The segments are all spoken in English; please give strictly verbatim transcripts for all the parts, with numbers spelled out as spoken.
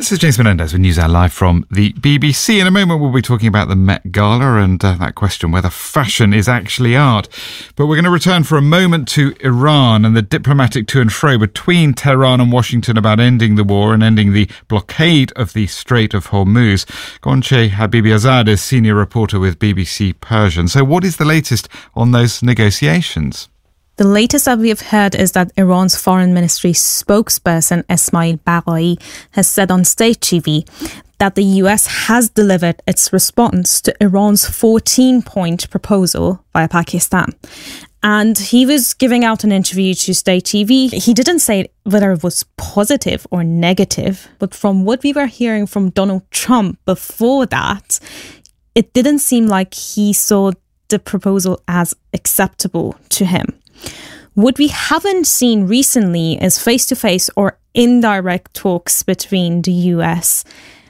This is James Menendez with NewsHour Live from the B B C. In a moment, we'll be talking about the Met Gala and uh, that question whether fashion is actually art. But we're going to return for a moment to Iran and the diplomatic to and fro between Tehran and Washington about ending the war and ending the blockade of the Strait of Hormuz. Gonche Habibi-Azad is senior reporter with B B C Persian. So what is the latest on those negotiations? The latest that we have heard is that Iran's foreign ministry spokesperson Esmail Baghai has said on state T V that the U S has delivered its response to Iran's fourteen-point proposal via Pakistan. And he was giving out an interview to state T V. He didn't say whether it was positive or negative, but from what we were hearing from Donald Trump before that, it didn't seem like he saw the proposal as acceptable to him. What we haven't seen recently is face-to-face or indirect talks between the U S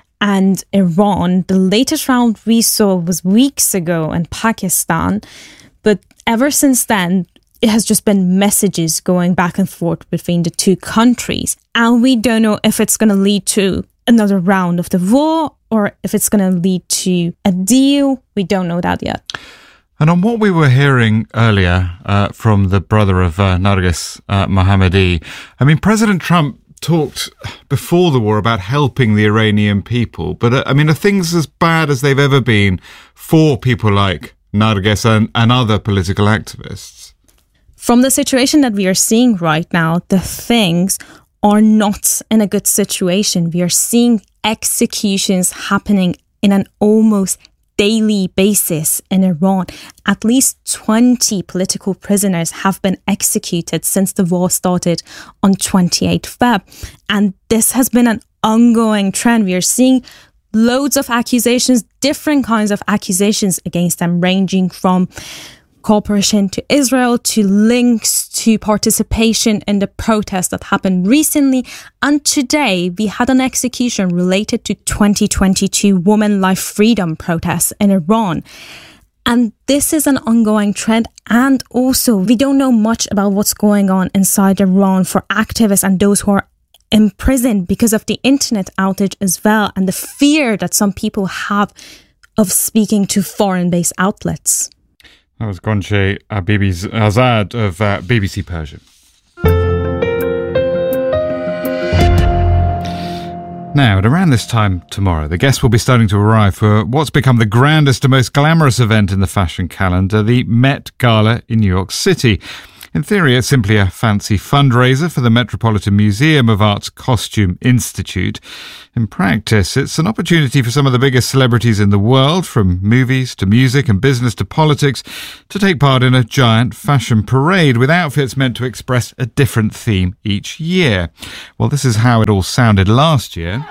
and Iran. The latest round we saw was weeks ago in Pakistan, but ever since then, it has just been messages going back and forth between the two countries. And we don't know if it's going to lead to another round of the war or if it's going to lead to a deal. We don't know that yet. And on what we were hearing earlier uh, from the brother of uh, Narges uh, Mohammadi, I mean, President Trump talked before the war about helping the Iranian people. But, uh, I mean, are things as bad as they've ever been for people like Narges and, and other political activists? From the situation that we are seeing right now, the things are not in a good situation. We are seeing executions happening in an almost daily basis in Iran. At least twenty political prisoners have been executed since the war started on twenty-eighth of February. And this has been an ongoing trend. We are seeing loads of accusations, different kinds of accusations against them, ranging from cooperation to Israel, to links to participation in the protests that happened recently. And today we had an execution related to twenty twenty-two Women Life Freedom protests in Iran. And this is an ongoing trend. And also, we don't know much about what's going on inside Iran for activists and those who are imprisoned because of the internet outage as well, and the fear that some people have of speaking to foreign-based outlets. That was Gonche Habibi-Azad of uh, B B C Persian. Now, at around this time tomorrow, the guests will be starting to arrive for what's become the grandest and most glamorous event in the fashion calendar, the Met Gala in New York City. In theory, it's simply a fancy fundraiser for the Metropolitan Museum of Art's Costume Institute. In practice, it's an opportunity for some of the biggest celebrities in the world, from movies to music and business to politics, to take part in a giant fashion parade with outfits meant to express a different theme each year. Well, this is how it all sounded last year.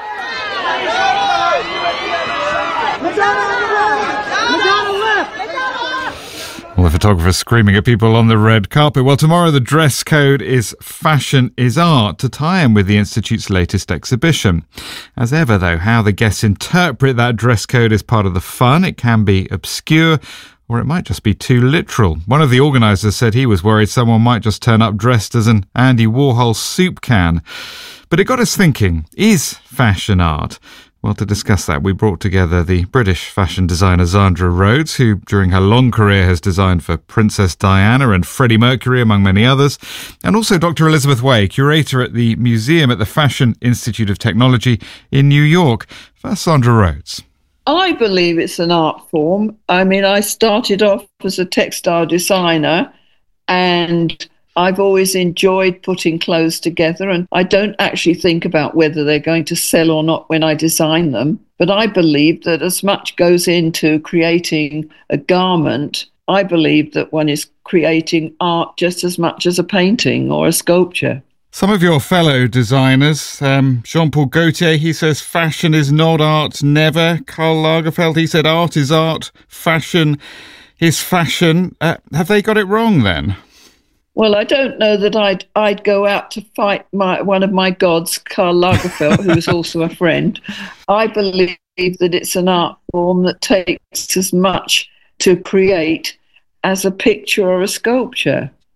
Well, the photographer screaming at people on the red carpet. Well, tomorrow the dress code is Fashion is Art, to tie in with the Institute's latest exhibition. As ever, though, how the guests interpret that dress code is part of the fun. It can be obscure, or it might just be too literal. One of the organisers said he was worried someone might just turn up dressed as an Andy Warhol soup can. But it got us thinking, is fashion art? Well, to discuss that, we brought together the British fashion designer Zandra Rhodes, who during her long career has designed for Princess Diana and Freddie Mercury, among many others, and also Doctor Elizabeth Way, curator at the museum at the Fashion Institute of Technology in New York. First, Zandra Rhodes. I believe it's an art form. I mean, I started off as a textile designer, and I've always enjoyed putting clothes together, and I don't actually think about whether they're going to sell or not when I design them. But I believe that as much goes into creating a garment, I believe that one is creating art just as much as a painting or a sculpture. Some of your fellow designers, um, Jean-Paul Gaultier, he says fashion is not art, never. Karl Lagerfeld, he said art is art, fashion is fashion. Uh, have they got it wrong then? Well, I don't know that I'd I'd go out to fight my one of my gods, Karl Lagerfeld, who is also a friend. I believe that it's an art form that takes as much to create as a picture or a sculpture.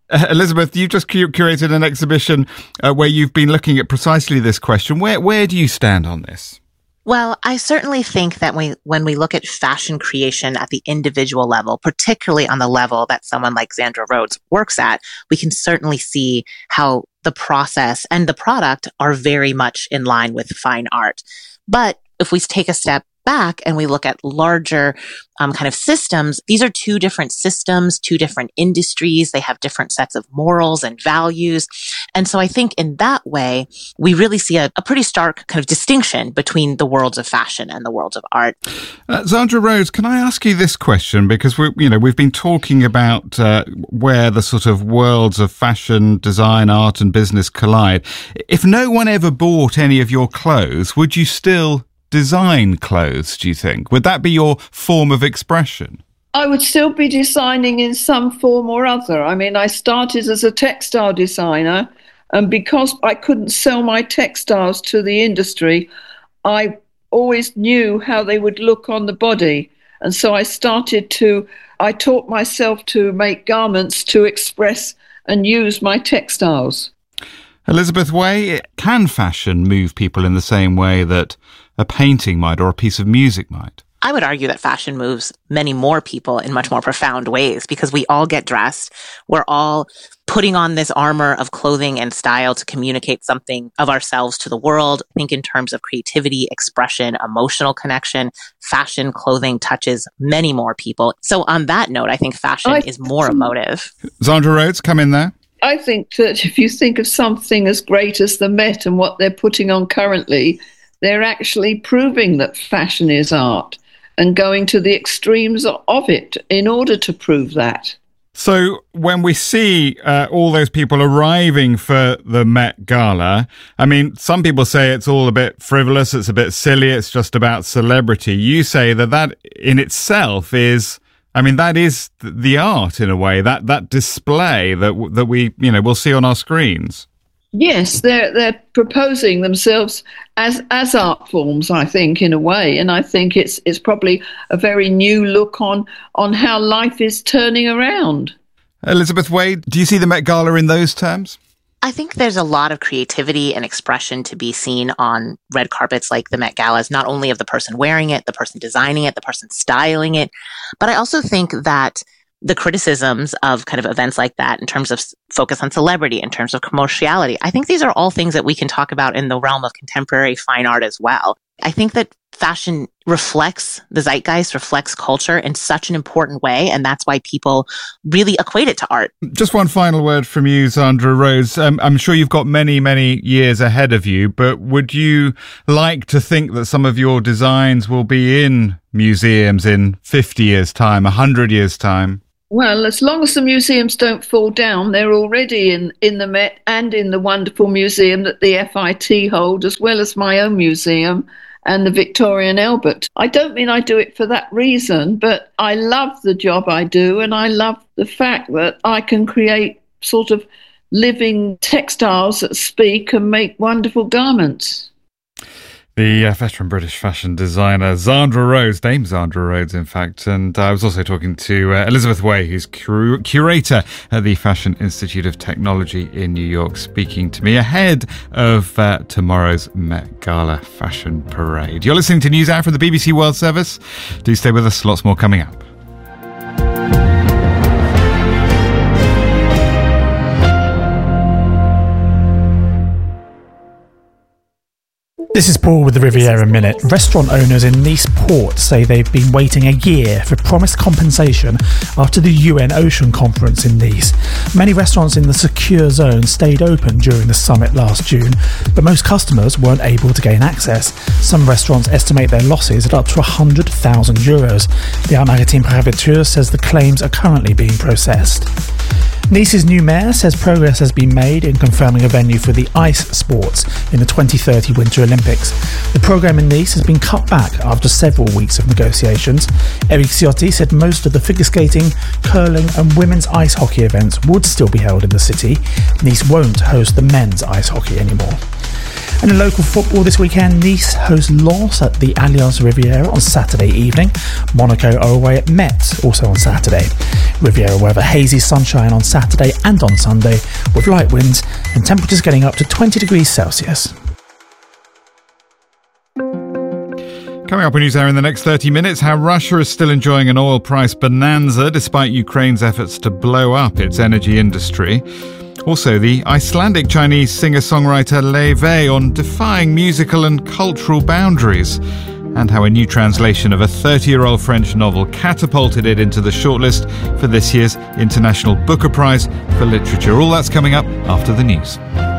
Uh, Elizabeth, you've just cu- curated an exhibition uh, where you've been looking at precisely this question. Where where do you stand on this? Well, I certainly think that we, when we look at fashion creation at the individual level, particularly on the level that someone like Zandra Rhodes works at, we can certainly see how the process and the product are very much in line with fine art. But if we take a step back and we look at larger um, kind of systems, these are two different systems, two different industries. They have different sets of morals and values. And so I think in that way, we really see a, a pretty stark kind of distinction between the worlds of fashion and the worlds of art. Uh, Zandra Rhodes, can I ask you this question? Because we, you know, we've been talking about uh, where the sort of worlds of fashion, design, art and business collide. If no one ever bought any of your clothes, would you still design clothes, do you think? Would that be your form of expression? I would still be designing in some form or other. I mean, I started as a textile designer, and because I couldn't sell my textiles to the industry, I always knew how they would look on the body. And so I started to, I taught myself to make garments to express and use my textiles. Elizabeth Way, can fashion move people in the same way that a painting might or a piece of music might? I would argue that fashion moves many more people in much more profound ways because we all get dressed. We're all putting on this armor of clothing and style to communicate something of ourselves to the world. I think in terms of creativity, expression, emotional connection, fashion, clothing touches many more people. So on that note, I think fashion I, is more emotive. Zandra Rhodes, come in there. I think that if you think of something as great as the Met and what they're putting on currently, they're actually proving that fashion is art and going to the extremes of it in order to prove that. So when we see uh, all those people arriving for the Met Gala, I mean, some people say it's all a bit frivolous, it's a bit silly, it's just about celebrity. You say that that in itself is, I mean, that is the art in a way, that that display that that we, you know, we'll see on our screens. Yes, they're they're proposing themselves as as art forms, I think, in a way, and I think it's it's probably a very new look on on how life is turning around. Elizabeth Way, do you see the Met Gala in those terms? I think there's a lot of creativity and expression to be seen on red carpets like the Met Galas, not only of the person wearing it, the person designing it, the person styling it, but I also think that the criticisms of kind of events like that in terms of focus on celebrity, in terms of commerciality, I think these are all things that we can talk about in the realm of contemporary fine art as well. I think that fashion reflects the zeitgeist, reflects culture in such an important way, and that's why people really equate it to art. Just one final word from you, Zandra Rhodes. Um, I'm sure you've got many, many years ahead of you, but would you like to think that some of your designs will be in museums in fifty years' time, one hundred years' time? Well, as long as the museums don't fall down, they're already in, in the Met and in the wonderful museum that the F I T hold, as well as my own museum and the Victoria and Albert. I don't mean I do it for that reason, but I love the job I do, and I love the fact that I can create sort of living textiles that speak and make wonderful garments. The uh, veteran British fashion designer Zandra Rhodes, Dame Zandra Rhodes, in fact. And uh, I was also talking to uh, Elizabeth Way, who's cur- curator at the Fashion Institute of Technology in New York, speaking to me ahead of uh, tomorrow's Met Gala fashion parade. You're listening to News Hour from the B B C World Service. Do stay with us, lots more coming up. This is Paul with the Riviera Minute. Restaurant owners in Nice Port say they've been waiting a year for promised compensation after the U N Ocean Conference in Nice. Many restaurants in the secure zone stayed open during the summit last June, but most customers weren't able to gain access. Some restaurants estimate their losses at up to one hundred thousand euros. The Alpes-Maritimes Préfecture says the claims are currently being processed. Nice's new mayor says progress has been made in confirming a venue for the ice sports in the twenty thirty Winter Olympics. The programme in Nice has been cut back after several weeks of negotiations. Eric Ciotti said most of the figure skating, curling and women's ice hockey events would still be held in the city. Nice won't host the men's ice hockey anymore. And in local football this weekend, Nice host Lens at the Allianz Riviera on Saturday evening. Monaco are away at Metz, also on Saturday. Riviera will have a hazy sunshine on Saturday and on Sunday, with light winds and temperatures getting up to twenty degrees Celsius. Coming up on NewsHour in the next thirty minutes, how Russia is still enjoying an oil price bonanza despite Ukraine's efforts to blow up its energy industry. Also, the Icelandic Chinese singer-songwriter Lei Wei on defying musical and cultural boundaries, and how a new translation of a thirty-year-old French novel catapulted it into the shortlist for this year's International Booker Prize for Literature. All that's coming up after the news.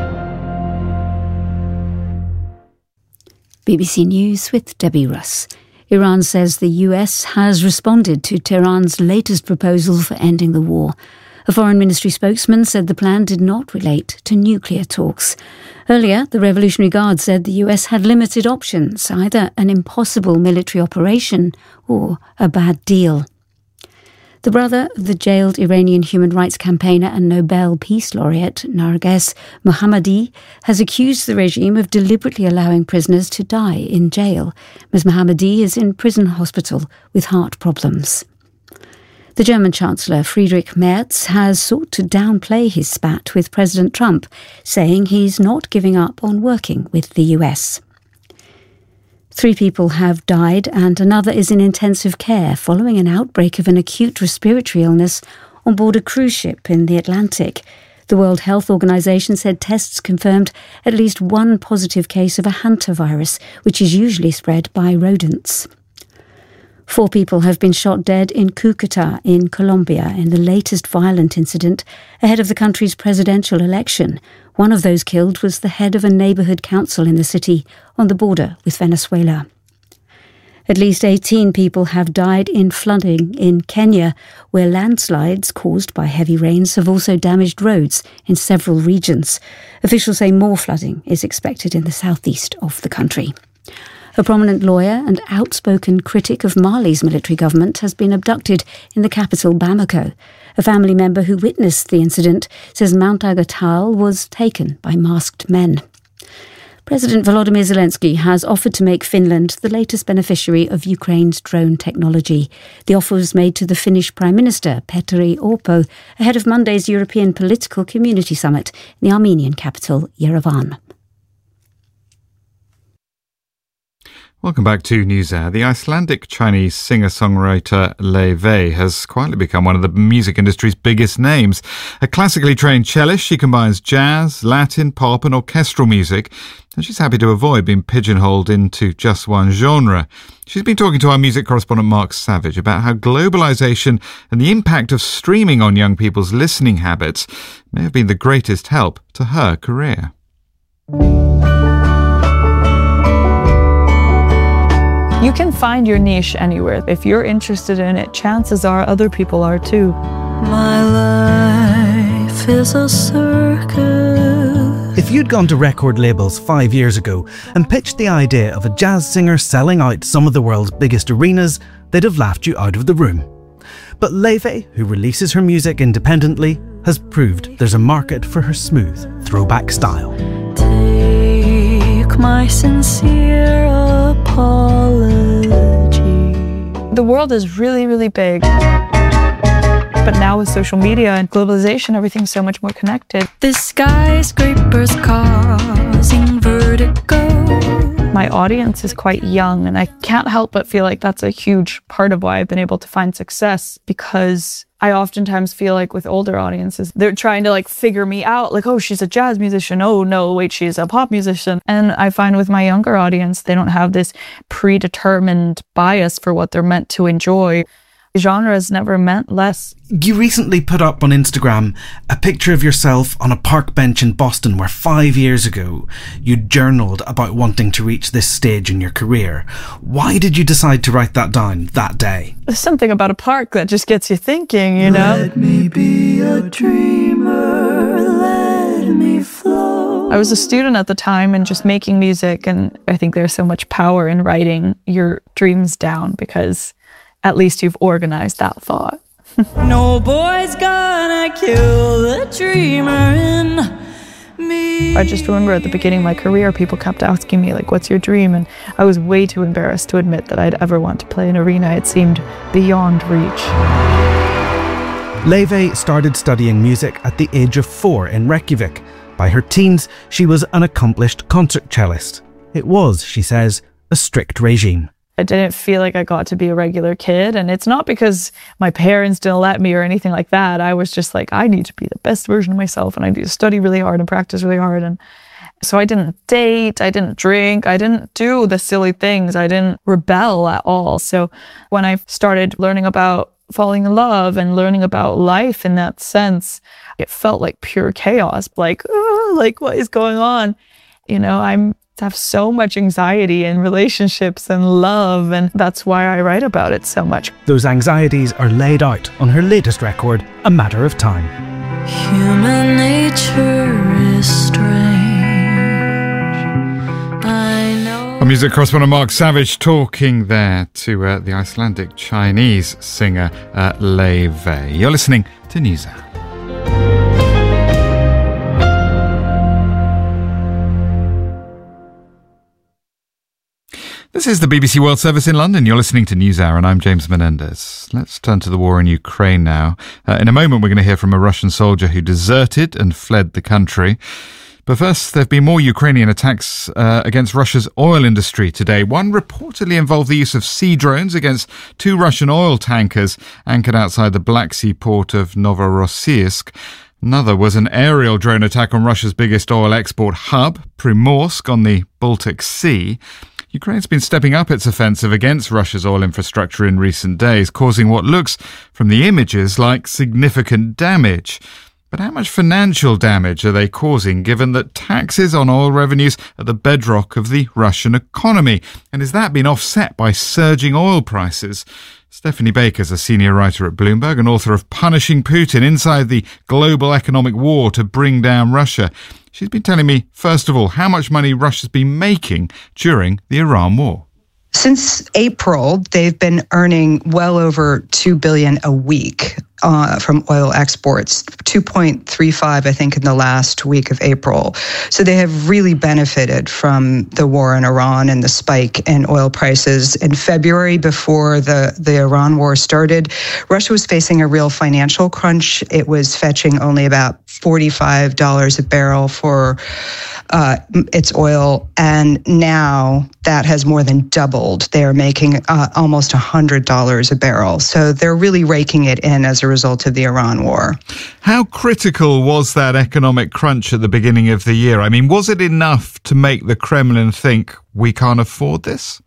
B B C News with Debbie Russ. Iran says the U S has responded to Tehran's latest proposal for ending the war. A Foreign Ministry spokesman said the plan did not relate to nuclear talks. Earlier, the Revolutionary Guard said the U S had limited options, either an impossible military operation or a bad deal. The brother of the jailed Iranian human rights campaigner and Nobel Peace Laureate Narges Mohammadi has accused the regime of deliberately allowing prisoners to die in jail. Miz Mohammadi is in prison hospital with heart problems. The German Chancellor Friedrich Merz has sought to downplay his spat with President Trump, saying he's not giving up on working with the U S. Three people have died and another is in intensive care following an outbreak of an acute respiratory illness on board a cruise ship in the Atlantic. The World Health Organization said tests confirmed at least one positive case of a hantavirus, which is usually spread by rodents. Four people have been shot dead in Cúcuta in Colombia in the latest violent incident ahead of the country's presidential election. One of those killed was the head of a neighbourhood council in the city on the border with Venezuela. At least eighteen people have died in flooding in Kenya, where landslides caused by heavy rains have also damaged roads in several regions. Officials say more flooding is expected in the southeast of the country. A prominent lawyer and outspoken critic of Mali's military government has been abducted in the capital Bamako. A family member who witnessed the incident says Mount Agatal was taken by masked men. President Volodymyr Zelensky has offered to make Finland the latest beneficiary of Ukraine's drone technology. The offer was made to the Finnish Prime Minister, Petteri Orpo, ahead of Monday's European Political Community Summit in the Armenian capital, Yerevan. Welcome back to NewsHour. The Icelandic Chinese singer-songwriter Lei Wei has quietly become one of the music industry's biggest names. A classically trained cellist, she combines jazz, Latin, pop and orchestral music, and she's happy to avoid being pigeonholed into just one genre. She's been talking to our music correspondent Mark Savage about how globalisation and the impact of streaming on young people's listening habits may have been the greatest help to her career. You can find your niche anywhere. If you're interested in it, chances are other people are too. My life is a circus. If you'd gone to record labels five years ago and pitched the idea of a jazz singer selling out some of the world's biggest arenas, they'd have laughed you out of the room. But Lei Wei, who releases her music independently, has proved there's a market for her smooth throwback style. Take my sincere apology. The world is really, really big. But now with social media and globalization, everything's so much more connected. The skyscrapers causing vertigo. My audience is quite young, and I can't help but feel like that's a huge part of why I've been able to find success, because I oftentimes feel like with older audiences, they're trying to like figure me out, like, oh, she's a jazz musician. Oh, no, wait, she's a pop musician. And I find with my younger audience, they don't have this predetermined bias for what they're meant to enjoy. Genre has never meant less. You recently put up on Instagram a picture of yourself on a park bench in Boston where five years ago you journaled about wanting to reach this stage in your career. Why did you decide to write that down that day? There's something about a park that just gets you thinking, you know? Let me be a dreamer, let me flow. I was a student at the time and just making music, and I think there's so much power in writing your dreams down, because at least you've organized that thought. No boy's gonna kill the dreamer in me. I just remember at the beginning of my career, people kept asking me, like, what's your dream? And I was way too embarrassed to admit that I'd ever want to play an arena. It seemed beyond reach. Laufey started studying music at the age of four in Reykjavik. By her teens, she was an accomplished concert cellist. It was, she says, a strict regime. I didn't feel like I got to be a regular kid, and it's not because my parents didn't let me or anything like that. I was just like, I need to be the best version of myself, and I need to study really hard and practice really hard. And so I didn't date, I didn't drink, I didn't do the silly things, I didn't rebel at all. So when I started learning about falling in love and learning about life in that sense, it felt like pure chaos. Like, oh, like what is going on? You know, I'm have so much anxiety in relationships and love, and that's why I write about it so much. Those anxieties are laid out on her latest record, A Matter of Time. Human nature is strange. I know. Our music correspondent Mark Savage talking there to uh, the Icelandic Chinese singer uh, Laufey. You're listening to NewsHour. This is the B B C World Service in London. You're listening to NewsHour and I'm James Menendez. Let's turn to the war in Ukraine now. Uh, in a moment, we're going to hear from a Russian soldier who deserted and fled the country. But first, there have been more Ukrainian attacks uh, against Russia's oil industry today. One reportedly involved the use of sea drones against two Russian oil tankers anchored outside the Black Sea port of Novorossiysk. Another was an aerial drone attack on Russia's biggest oil export hub, Primorsk, on the Baltic Sea. Ukraine's been stepping up its offensive against Russia's oil infrastructure in recent days, causing what looks, from the images, like significant damage. But how much financial damage are they causing, given that taxes on oil revenues are the bedrock of the Russian economy? And has that been offset by surging oil prices? Stephanie Baker's a senior writer at Bloomberg and author of Punishing Putin: Inside the Global Economic War to Bring Down Russia. She's been telling me, first of all, how much money Russia's been making during the Iran war. Since April, they've been earning well over two billion dollars a week uh, from oil exports, two point three five, I think, in the last week of April. So they have really benefited from the war in Iran and the spike in oil prices. In February, before the, the Iran war started, Russia was facing a real financial crunch. It was fetching only about forty-five dollars a barrel for uh, its oil, and now that has more than doubled. They are making uh, almost one hundred dollars a barrel. So they're really raking it in as a result of the Iran war. How critical was that economic crunch at the beginning of the year? I mean, was it enough to make the Kremlin think we can't afford this?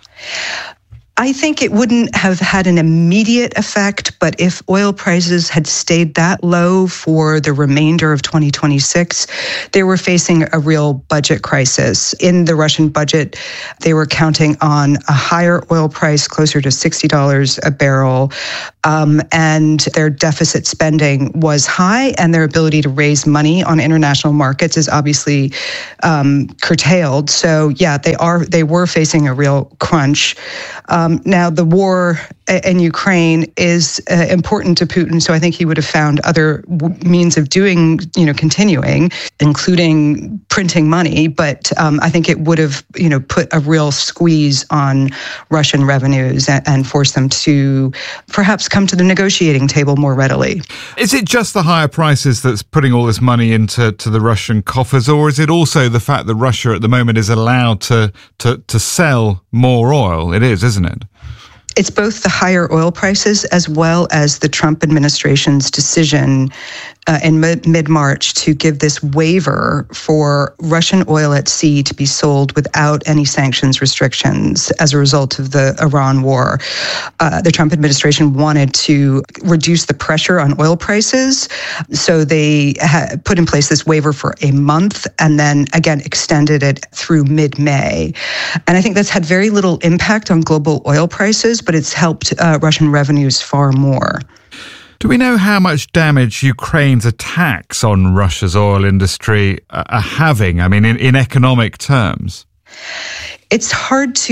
I think it wouldn't have had an immediate effect, but if oil prices had stayed that low for the remainder of twenty twenty-six, they were facing a real budget crisis. In the Russian budget, they were counting on a higher oil price, closer to sixty dollars a barrel, um, and their deficit spending was high, and their ability to raise money on international markets is obviously um, curtailed. So, yeah, they are they were facing a real crunch. Um, Um, now, the war in Ukraine is uh, important to Putin, so I think he would have found other w- means of doing, you know, continuing, including printing money. But um, I think it would have, you know, put a real squeeze on Russian revenues and, and forced them to perhaps come to the negotiating table more readily. Is it just the higher prices that's putting all this money into to the Russian coffers, or is it also the fact that Russia at the moment is allowed to to, to sell more oil? It is, isn't it? It's both the higher oil prices as well as the Trump administration's decision uh, in mid- mid-March to give this waiver for Russian oil at sea to be sold without any sanctions restrictions as a result of the Iran war. Uh, the Trump administration wanted to reduce the pressure on oil prices, so they ha- put in place this waiver for a month and then, again, extended it through mid-May. And I think that's had very little impact on global oil prices, but it's helped uh, Russian revenues far more. Do we know how much damage Ukraine's attacks on Russia's oil industry are having? I mean, in, in economic terms? It's hard to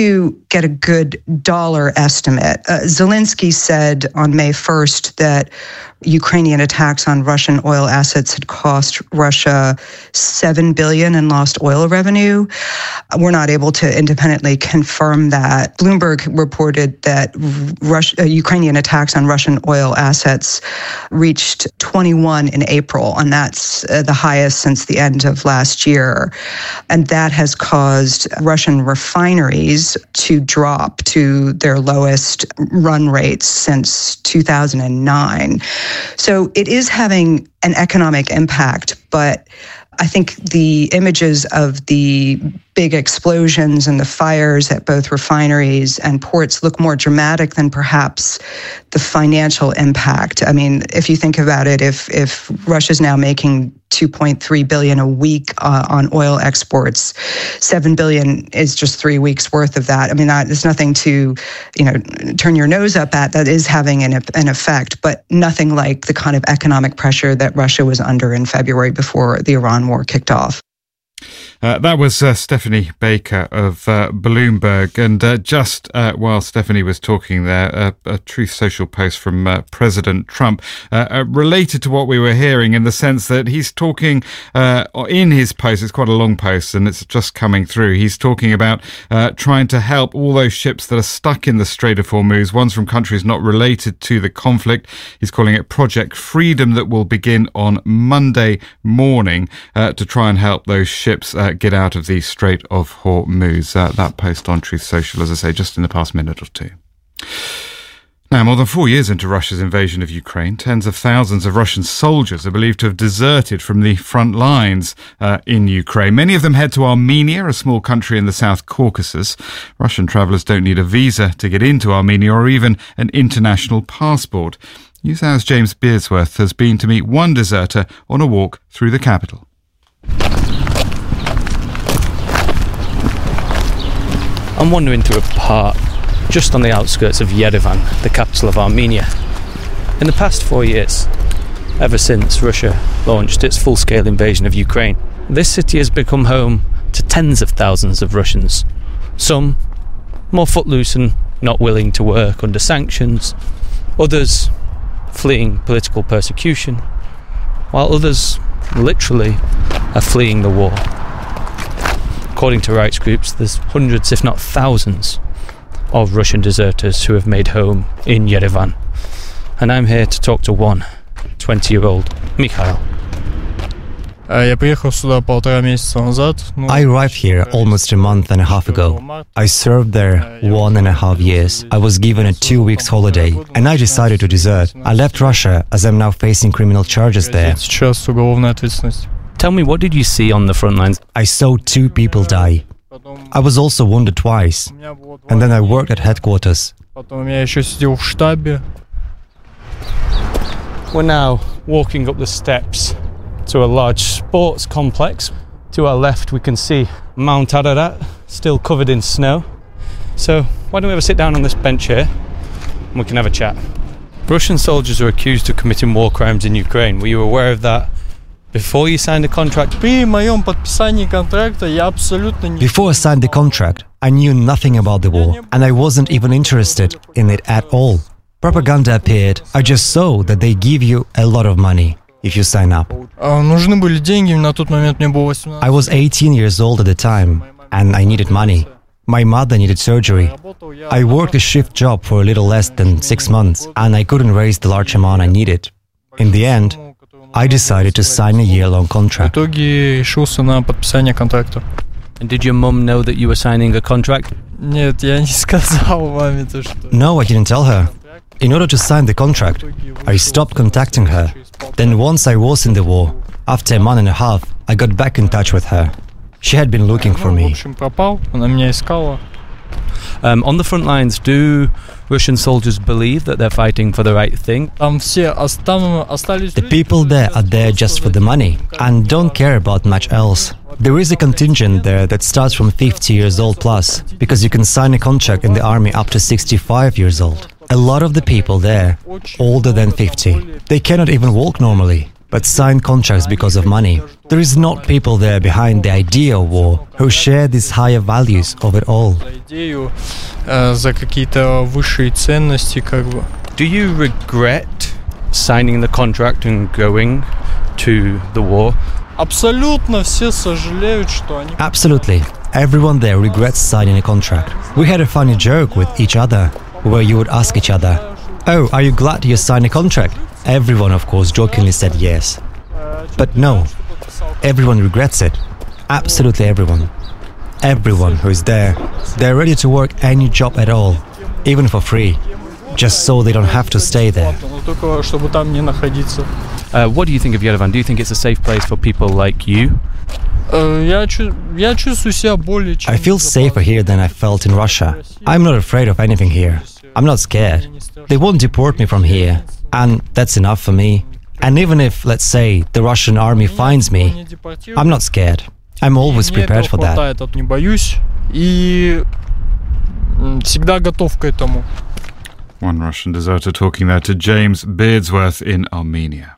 get a good dollar estimate. Uh, Zelensky said on May first that Ukrainian attacks on Russian oil assets had cost Russia seven billion dollars in lost oil revenue. We're not able to independently confirm that. Bloomberg reported that Russia, uh, Ukrainian attacks on Russian oil assets reached twenty-one in April, and that's uh, the highest since the end of last year. And that has caused Russian refineries to drop to their lowest run rates since two thousand nine. So it is having an economic impact, but I think the images of the big explosions and the fires at both refineries and ports look more dramatic than perhaps the financial impact. I mean, if you think about it, if if Russia's now making two point three billion dollars a week uh, on oil exports, seven billion dollars is just three weeks worth of that. I mean, that, there's nothing to, you know, turn your nose up at. That is having an, an effect, but nothing like the kind of economic pressure that Russia was under in February before the Iran war kicked off. Uh, that was uh, Stephanie Baker of uh, Bloomberg. And uh, just uh, while Stephanie was talking there, uh, a Truth Social post from uh, President Trump uh, uh, related to what we were hearing, in the sense that he's talking uh, in his post, it's quite a long post and it's just coming through, he's talking about uh, trying to help all those ships that are stuck in the Strait of Hormuz, ones from countries not related to the conflict. He's calling it Project Freedom, that will begin on Monday morning uh, to try and help those ships uh, get out of the Strait of Hormuz. Uh, that post on Truth Social, as I say, just in the past minute or two. Now, more than four years into Russia's invasion of Ukraine, tens of thousands of Russian soldiers are believed to have deserted from the front lines uh, in Ukraine. Many of them head to Armenia, a small country in the South Caucasus. Russian travellers don't need a visa to get into Armenia or even an international passport. NewsHour's James Bearsworth has been to meet one deserter on a walk through the capital. I'm wandering through a park just on the outskirts of Yerevan, the capital of Armenia. In the past four years, ever since Russia launched its full-scale invasion of Ukraine, this city has become home to tens of thousands of Russians. Some more footloose and not willing to work under sanctions, others fleeing political persecution, while others literally are fleeing the war. According to rights groups, there's hundreds, if not thousands, of Russian deserters who have made home in Yerevan. And I'm here to talk to one, twenty-year-old Mikhail. I arrived here almost a month and a half ago. I served there one and a half years. I was given a two weeks holiday and I decided to desert. I left Russia as I'm now facing criminal charges there. Tell me, what did you see on the front lines? I saw two people die. I was also wounded twice. And then I worked at headquarters. We're now walking up the steps to a large sports complex. To our left we can see Mount Ararat, still covered in snow. So why don't we have a sit down on this bench here and we can have a chat. Russian soldiers are accused of committing war crimes in Ukraine. Were you aware of that before you signed the contract? Before I signed the contract, I knew nothing about the war and I wasn't even interested in it at all. Propaganda appeared. I just saw that they give you a lot of money if you sign up. I was eighteen years old at the time and I needed money. My mother needed surgery. I worked a shift job for a little less than six months and I couldn't raise the large amount I needed. In the end, I decided to sign a year-long contract. And did your mum know that you were signing a contract? No, I didn't tell her. In order to sign the contract, I stopped contacting her. Then once I was in the war, after a month and a half, I got back in touch with her. She had been looking for me. Um, on the front lines, do Russian soldiers believe that they're fighting for the right thing? The people there are there just for the money and don't care about much else. There is a contingent there that starts from fifty years old plus, because you can sign a contract in the army up to sixty-five years old. A lot of the people there, older than fifty, they cannot even walk normally. but signed contracts because of money. There is not people there behind the idea of war who share these higher values of it all. Do you regret signing the contract and going to the war? Absolutely. Everyone there regrets signing a contract. We had a funny joke with each other, where you would ask each other, "Oh, are you glad you signed a contract?" Everyone, of course, jokingly said yes. But no, everyone regrets it. Absolutely everyone. Everyone who is there, they're ready to work any job at all, even for free, just so they don't have to stay there. Uh, what do you think of Yerevan? Do you think it's a safe place for people like you? I feel safer here than I felt in Russia. I'm not afraid of anything here. I'm not scared. They won't deport me from here, and that's enough for me. And even if, let's say, the Russian army finds me, I'm not scared. I'm always prepared for that. One Russian deserter talking there to James Beardsworth in Armenia.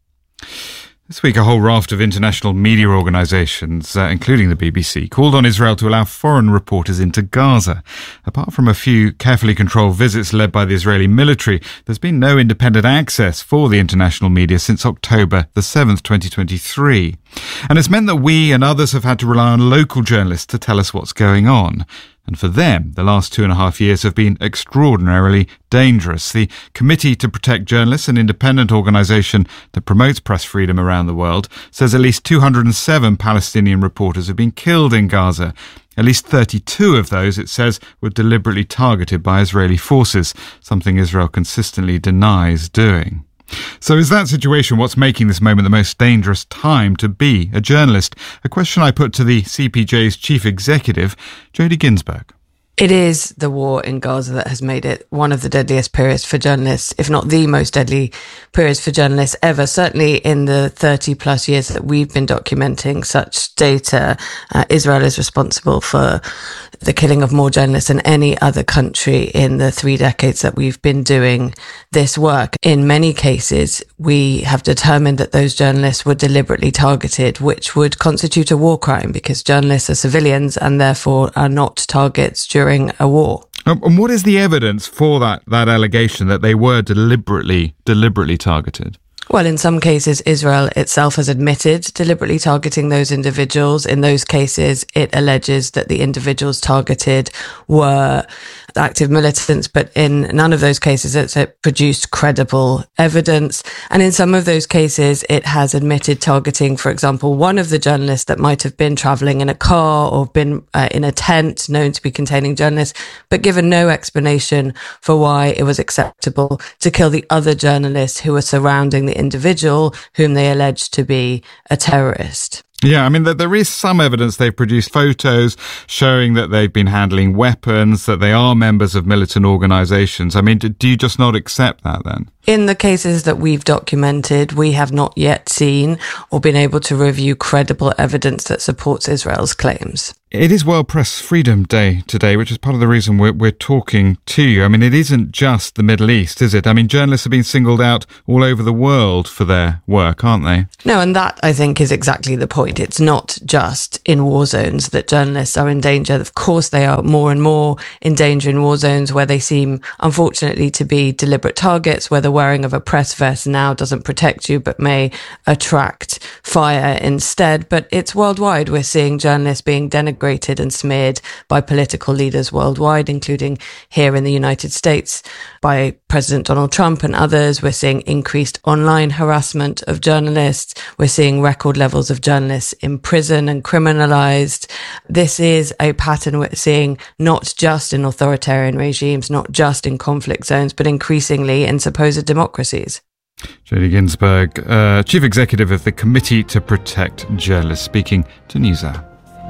This week, a whole raft of international media organisations, uh, including the B B C, called on Israel to allow foreign reporters into Gaza. Apart from a few carefully controlled visits led by the Israeli military, there's been no independent access for the international media since October the seventh, twenty twenty-three. And it's meant that we and others have had to rely on local journalists to tell us what's going on. And for them, the last two and a half years have been extraordinarily dangerous. The Committee to Protect Journalists, an independent organisation that promotes press freedom around the world, says at least two hundred seven Palestinian reporters have been killed in Gaza. At least thirty-two of those, it says, were deliberately targeted by Israeli forces, something Israel consistently denies doing. So is that situation what's making this moment the most dangerous time to be a journalist? A question I put to the C P J's chief executive, Jodie Ginsberg. It is the war in Gaza that has made it one of the deadliest periods for journalists, if not the most deadly periods for journalists ever. Certainly in the thirty plus years that we've been documenting such data, uh, Israel is responsible for the killing of more journalists than any other country in the three decades that we've been doing this work. In many cases, we have determined that those journalists were deliberately targeted, which would constitute a war crime because journalists are civilians and therefore are not targets during a war. And what is the evidence for that, that allegation that they were deliberately, deliberately targeted? Well, in some cases, Israel itself has admitted deliberately targeting those individuals. In those cases, it alleges that the individuals targeted were active militants, but in none of those cases it's produced credible evidence. And in some of those cases, it has admitted targeting, for example, one of the journalists that might have been traveling in a car or been uh, in a tent known to be containing journalists, but given no explanation for why it was acceptable to kill the other journalists who were surrounding the individual whom they alleged to be a terrorist. Yeah, I mean, there is some evidence. They've produced photos showing that they've been handling weapons, that they are members of militant organisations. I mean, do you just not accept that then? In the cases that we've documented, we have not yet seen or been able to review credible evidence that supports Israel's claims. It is World Press Freedom Day today, which is part of the reason we're, we're talking to you. I mean, it isn't just the Middle East, is it? I mean, journalists have been singled out all over the world for their work, aren't they? No, and that, I think, is exactly the point. It's not just in war zones that journalists are in danger. Of course, they are more and more in danger in war zones where they seem, unfortunately, to be deliberate targets, where the wearing of a press vest now doesn't protect you but may attract fire instead. But it's worldwide. We're seeing journalists being denigrated and smeared by political leaders worldwide, including here in the United States by President Donald Trump and others. We're seeing increased online harassment of journalists. We're seeing record levels of journalists in prison and criminalized. This is a pattern we're seeing not just in authoritarian regimes, not just in conflict zones, but increasingly in supposed democracies. Jodie Ginsberg, uh, Chief Executive of the Committee to Protect Journalists, speaking to NewsHour.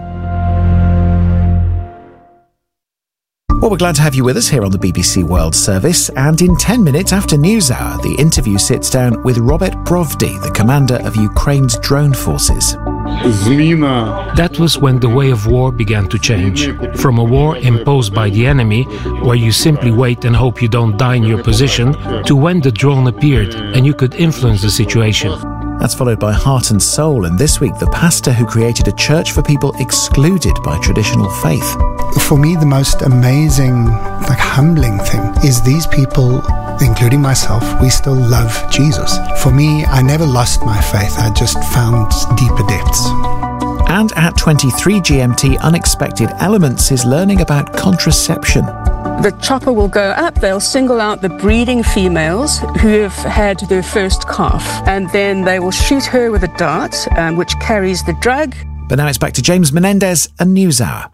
Well, we're glad to have you with us here on the B B C World Service, and in ten minutes after NewsHour, the interview sits down with Robert Provdy, the commander of Ukraine's drone forces. That was when the way of war began to change. From a war imposed by the enemy, where you simply wait and hope you don't die in your position, to when the drone appeared and you could influence the situation. That's followed by Heart and Soul, and this week, the pastor who created a church for people excluded by traditional faith. For me, the most amazing, like humbling thing is these people, including myself, we still love Jesus. For me, I never lost my faith. I just found deeper depths. And at twenty-three G M T, Unexpected Elements is learning about contraception. The chopper will go up, they'll single out the breeding females who have had their first calf, and then they will shoot her with a dart, um, which carries the drug. But now it's back to James Menendez and NewsHour.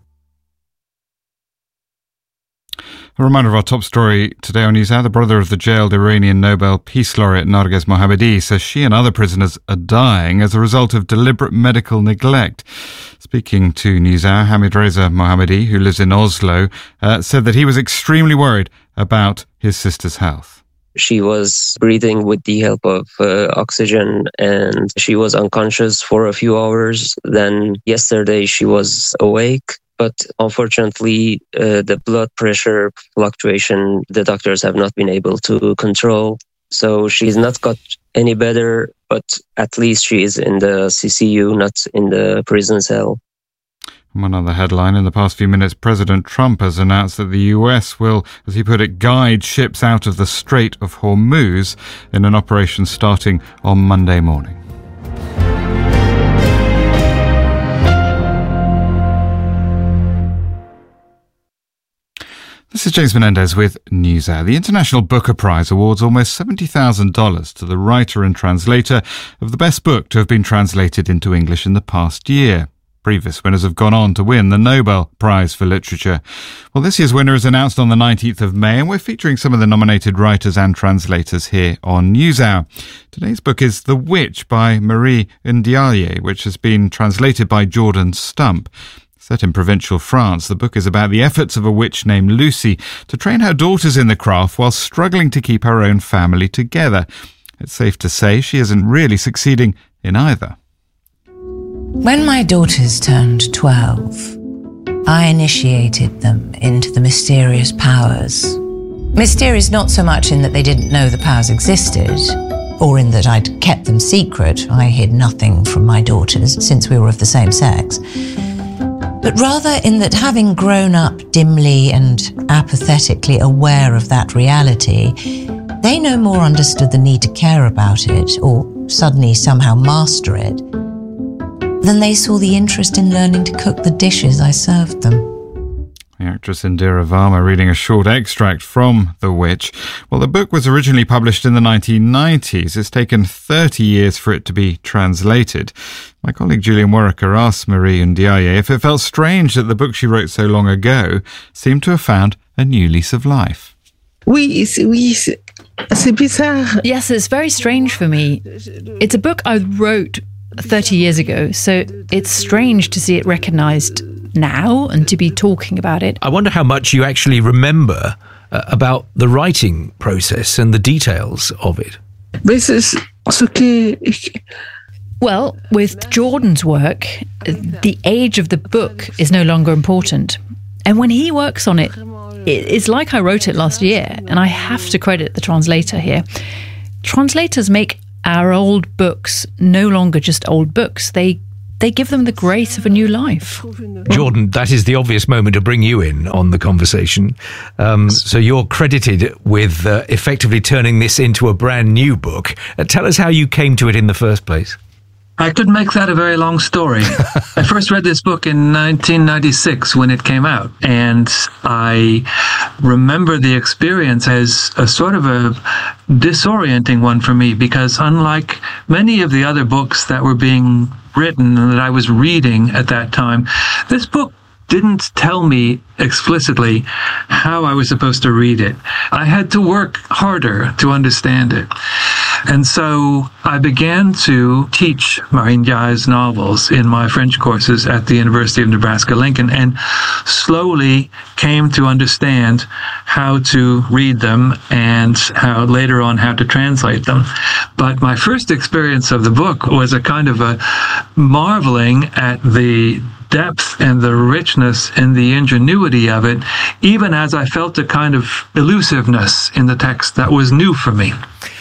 A reminder of our top story today on NewsHour. The brother of the jailed Iranian Nobel Peace Laureate Narges Mohammadi says she and other prisoners are dying as a result of deliberate medical neglect. Speaking to NewsHour, Hamid Reza Mohammadi, who lives in Oslo, uh, said that he was extremely worried about his sister's health. She was breathing with the help of uh, oxygen, and she was unconscious for a few hours. Then yesterday she was awake. But unfortunately, uh, the blood pressure fluctuation, the doctors have not been able to control. So she's not got any better, but at least she is in the C C U, not in the prison cell. One other headline. In the past few minutes, President Trump has announced that the U S will, as he put it, guide ships out of the Strait of Hormuz in an operation starting on Monday morning. This is James Menendez with NewsHour. The International Booker Prize awards almost seventy thousand dollars to the writer and translator of the best book to have been translated into English in the past year. Previous winners have gone on to win the Nobel Prize for Literature. Well, this year's winner is announced on the nineteenth of May, and we're featuring some of the nominated writers and translators here on NewsHour. Today's book is The Witch by Marie Ndiaye, which has been translated by Jordan Stump. Set in provincial France, the book is about the efforts of a witch named Lucy to train her daughters in the craft while struggling to keep her own family together. It's safe to say she isn't really succeeding in either. When my daughters turned twelve, I initiated them into the mysterious powers. Mysterious not so much in that they didn't know the powers existed, or in that I'd kept them secret. I hid nothing from my daughters since we were of the same sex. But rather in that, having grown up dimly and apathetically aware of that reality, they no more understood the need to care about it or suddenly somehow master it than they saw the interest in learning to cook the dishes I served them. The actress Indira Varma reading a short extract from The Witch. Well, the book was originally published in the nineteen nineties. It's taken thirty years for it to be translated. My colleague Julian Warwicker asked Marie Ndiaye if it felt strange that the book she wrote so long ago seemed to have found a new lease of life. Oui, oui, c'est bizarre. Yes, it's very strange for me. It's a book I wrote thirty years ago, so it's strange to see it recognised now and to be talking about it. I wonder how much you actually remember uh, about the writing process and the details of it. This is okay. Well, with Jordan's work, the age of the book is no longer important. And when he works on it, it's like I wrote it last year, and I have to credit the translator here. Translators make our old books no longer just old books. They They give them the grace of a new life. Jordan, that is the obvious moment to bring you in on the conversation. Um, so you're credited with uh, effectively turning this into a brand new book. Uh, tell us how you came to it in the first place. I could make that a very long story. I first read this book in nineteen ninety-six when it came out, and I remember the experience as a sort of a disorienting one for me, because unlike many of the other books that were being written and that I was reading at that time, this book didn't tell me explicitly how I was supposed to read it. I had to work harder to understand it. And so I began to teach Marie Ndiaye's novels in my French courses at the University of Nebraska-Lincoln, and slowly came to understand how to read them and how later on how to translate them. But my first experience of the book was a kind of a marveling at the depth and the richness and the ingenuity of it, even as I felt a kind of elusiveness in the text that was new for me.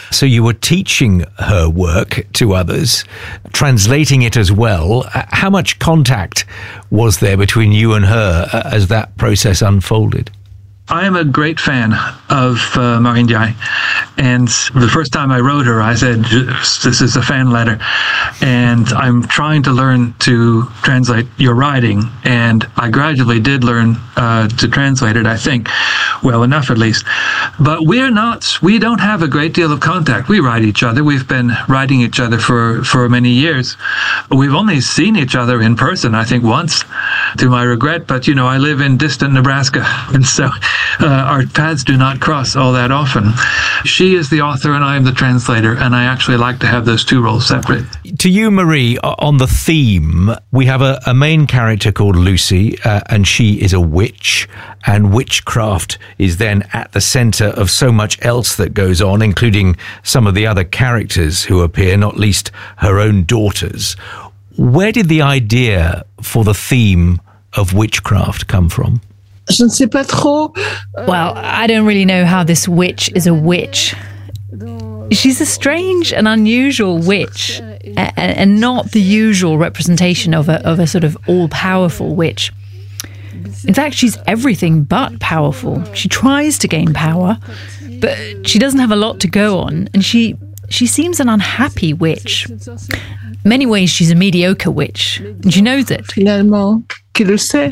So you were teaching her work to others, translating it as well. How much contact was there between you and her as that process unfolded? I am a great fan of uh, Marie Ndiaye. And the first time I wrote her, I said, this is a fan letter. And I'm trying to learn to translate your writing. And I gradually did learn uh, to translate it, I think, well enough at least. But we're not, we don't have a great deal of contact. We write each other. We've been writing each other for, for many years. We've only seen each other in person, I think, once, to my regret. But, you know, I live in distant Nebraska. And so Uh, our paths do not cross all that often. She is the author and I am the translator, and I actually like to have those two roles separate. To you, Marie, on the theme, we have a, a main character called Lucy, uh, and she is a witch, and witchcraft is then at the centre of so much else that goes on, including some of the other characters who appear, not least her own daughters. Where did the idea for the theme of witchcraft come from? Je ne sais pas trop. Well, I don't really know how this witch is a witch. She's a strange and unusual witch, and not the usual representation of a, of a sort of all-powerful witch. In fact, she's everything but powerful. She tries to gain power, but she doesn't have a lot to go on, and she she seems an unhappy witch. In many ways, she's a mediocre witch, and she knows it. Finalement, qui le sait.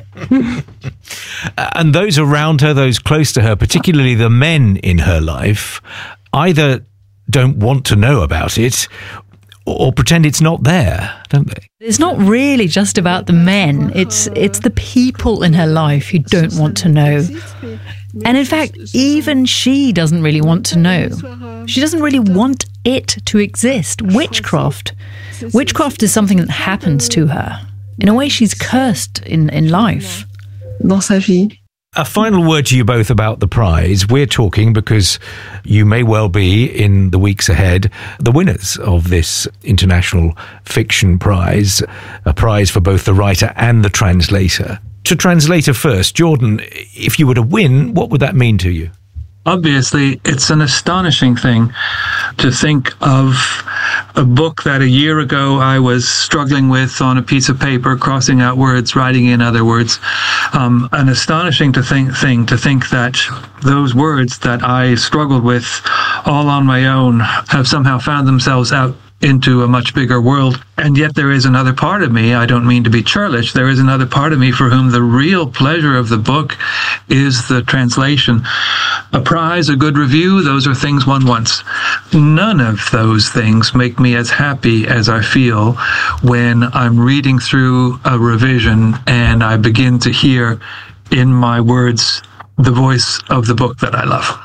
And those around her, those close to her, particularly the men in her life, either don't want to know about it or pretend it's not there, don't they? It's not really just about the men. It's it's the people in her life who don't want to know. And in fact, even she doesn't really want to know. She doesn't really want it to exist. Witchcraft. Witchcraft is something that happens to her. In a way, she's cursed in, in life. Dans sa vie. A final word to you both about the prize. We're talking because you may well be, in the weeks ahead, the winners of this International Fiction Prize, a prize for both the writer and the translator. To translator first, Jordan, if you were to win, what would that mean to you? Obviously, it's an astonishing thing to think of a book that a year ago I was struggling with on a piece of paper, crossing out words, writing in other words. Um, an astonishing to think, thing to think that those words that I struggled with all on my own have somehow found themselves out into a much bigger world. And yet there is another part of me, I don't mean to be churlish, there is another part of me for whom the real pleasure of the book is the translation. A prize, a good review, those are things one wants. None of those things make me as happy as I feel when I'm reading through a revision and I begin to hear in my words the voice of the book that I love.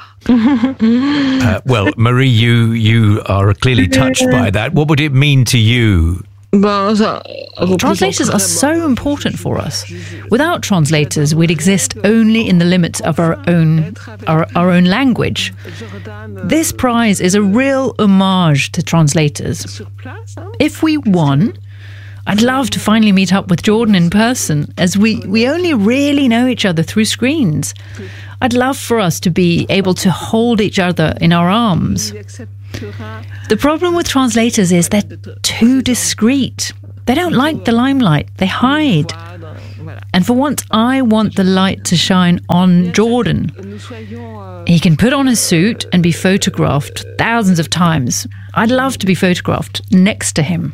uh, well, Marie, you you are clearly touched by that. What would it mean to you? Translators are so important for us. Without translators, we'd exist only in the limits of our own our, our own language. This prize is a real homage to translators. If we won, I'd love to finally meet up with Jordan in person, as we, we only really know each other through screens. I'd love for us to be able to hold each other in our arms. The problem with translators is they're too discreet. They don't like the limelight. They hide. And for once, I want the light to shine on Jordan. He can put on a suit and be photographed thousands of times. I'd love to be photographed next to him.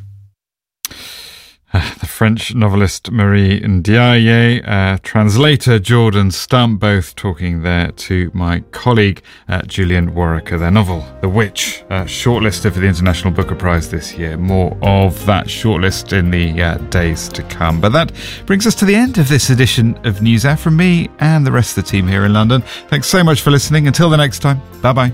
The French novelist Marie Ndiaye, uh, translator Jordan Stump, both talking there to my colleague uh, Julian Warwicker. Their novel, The Witch, uh, shortlisted for the International Booker Prize this year. More of that shortlist in the uh, days to come. But that brings us to the end of this edition of NewsHour from me and the rest of the team here in London. Thanks so much for listening. Until the next time, bye-bye.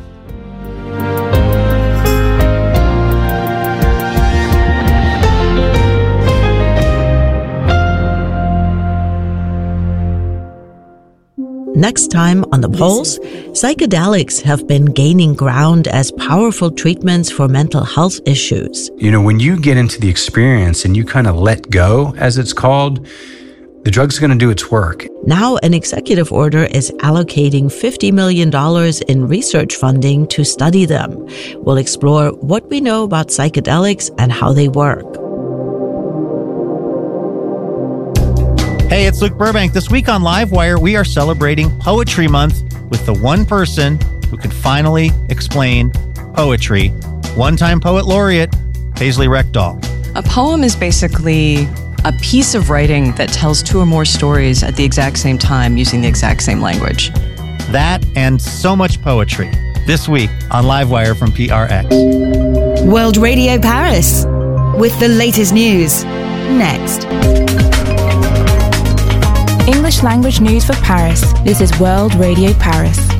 Next time on The Pulse, psychedelics have been gaining ground as powerful treatments for mental health issues. You know, when you get into the experience and you kind of let go, as it's called, The drug's going to do its work. Now, an executive order is allocating fifty million dollars in research funding to study them. We'll explore what we know about psychedelics and how they work. Hey, it's Luke Burbank. This week on Livewire, we are celebrating Poetry Month with the one person who could finally explain poetry. One-time poet laureate, Paisley Rekdal. A poem is basically a piece of writing that tells two or more stories at the exact same time using the exact same language. That and so much poetry. This week on Livewire from P R X. World Radio Paris. With the latest news. Next. English language news for Paris. This is World Radio Paris.